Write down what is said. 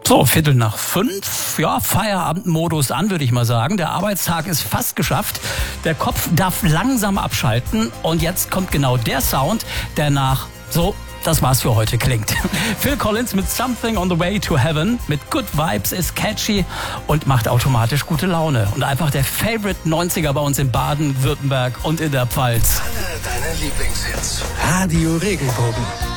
So, 4:45, ja, Feierabendmodus an, würde ich mal sagen. Der Arbeitstag ist fast geschafft. Der Kopf darf langsam abschalten. Und jetzt kommt genau der Sound, der nach so, das war's für heute klingt. Phil Collins mit Something on the Way to Heaven mit Good Vibes ist catchy und macht automatisch gute Laune. Und einfach der Favorite 90er bei uns in Baden-Württemberg und in der Pfalz. Alle deine Lieblingshits. Radio Regenbogen.